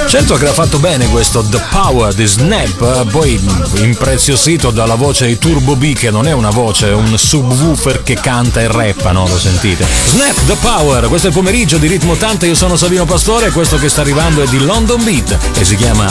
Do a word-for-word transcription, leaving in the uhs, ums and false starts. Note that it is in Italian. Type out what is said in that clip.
Certo che l'ha fatto bene questo The Power di Snap, poi impreziosito dalla voce di Turbo B, che non è una voce, è un subwoofer che canta e rappa, no? Lo sentite? Snap The Power, questo è il pomeriggio di Ritmo ottanta, io sono Savino Pastore e questo che sta arrivando è di London Beat e si chiama